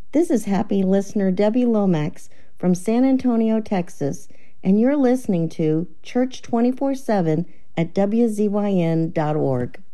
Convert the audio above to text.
This is happy listener Debbie Lomax from San Antonio, Texas, and you're listening to Church 24/7 at WZYN.org.